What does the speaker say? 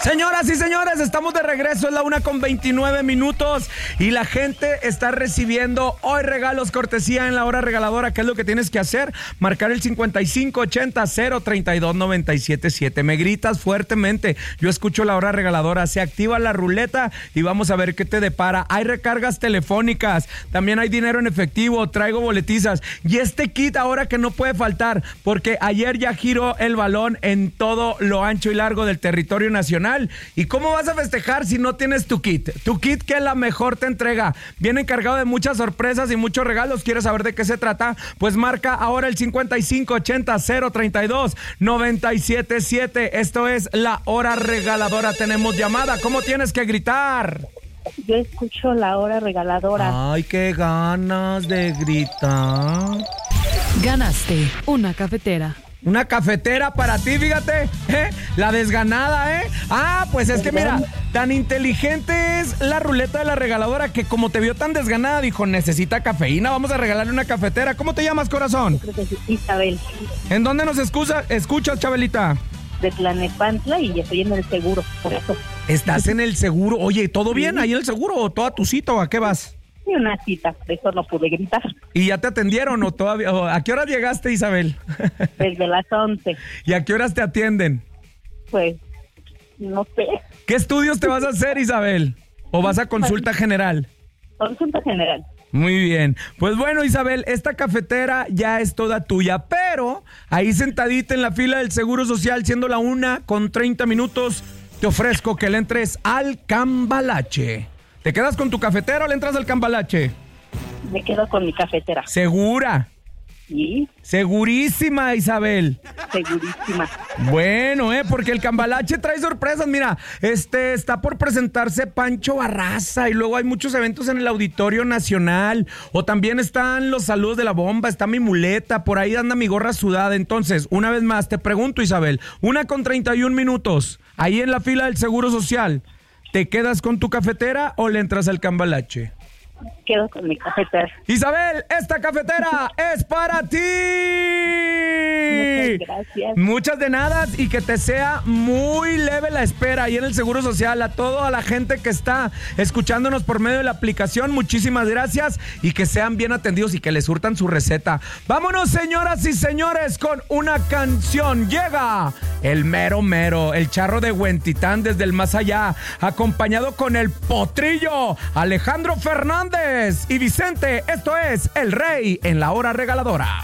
Señoras y señores, estamos de regreso, es la 1:29 y la gente está recibiendo hoy regalos cortesía en la hora regaladora. ¿Qué es lo que tienes que hacer? Marcar el 5580-032-977. Me gritas fuertemente, yo escucho la hora regaladora, se activa la ruleta y vamos a ver qué te depara. Hay recargas telefónicas, también hay dinero en efectivo, traigo boletizas y este kit ahora que no puede faltar, porque ayer ya giró el balón en todo lo ancho y largo del territorio nacional. ¿Y cómo vas a festejar si no tienes tu kit? Tu kit que la mejor te entrega. Viene cargado de muchas sorpresas y muchos regalos. ¿Quieres saber de qué se trata? Pues marca ahora el 5580-032-977. Esto es la hora regaladora. Tenemos llamada. ¿Cómo tienes que gritar? Yo escucho la hora regaladora. Ay, qué ganas de gritar. Ganaste una cafetera. Una cafetera para ti, fíjate, la desganada, pues es que mira, tan inteligente es la ruleta de la regaladora que como te vio tan desganada, dijo, necesita cafeína, vamos a regalarle una cafetera. ¿Cómo te llamas, corazón? Creo que sí, Isabel. ¿En dónde nos escuchas, Chabelita? De Tlanepantla y estoy en el seguro, por eso. ¿Estás en el seguro? Oye, ¿todo bien ahí en el seguro o toda tu cita o a qué vas? Y una cita, por eso no pude gritar. ¿Y ya te atendieron o todavía? ¿A qué hora llegaste, Isabel? Desde las 11. ¿Y a qué horas te atienden? Pues, no sé. ¿Qué estudios te vas a hacer, Isabel? ¿O vas a consulta general? Consulta general. Muy bien. Pues bueno, Isabel, esta cafetera ya es toda tuya, pero ahí sentadita en la fila del Seguro Social, siendo la 1:30, te ofrezco que le entres al cambalache. ¿Te quedas con tu cafetera o le entras al cambalache? Me quedo con mi cafetera. ¿Segura? Sí. Segurísima, Isabel. Segurísima. Bueno, porque el cambalache trae sorpresas. Mira, está por presentarse Pancho Barraza y luego hay muchos eventos en el Auditorio Nacional. O también están los saludos de la bomba, está mi muleta, por ahí anda mi gorra sudada. Entonces, una vez más, te pregunto, Isabel, 1:31, ahí en la fila del Seguro Social, ¿te quedas con tu cafetera o le entras al cambalache? Quedo con mi cafetera. Isabel, esta cafetera es para ti. Muchas gracias. Muchas de nada y que te sea muy leve la espera ahí en el Seguro Social. A toda la gente que está escuchándonos por medio de la aplicación, muchísimas gracias y que sean bien atendidos y que les surtan su receta. Vámonos, señoras y señores, con una canción. Llega el mero mero, el charro de Huentitán desde el más allá, acompañado con el potrillo Alejandro Fernández y Vicente. Esto es El Rey en la hora regaladora.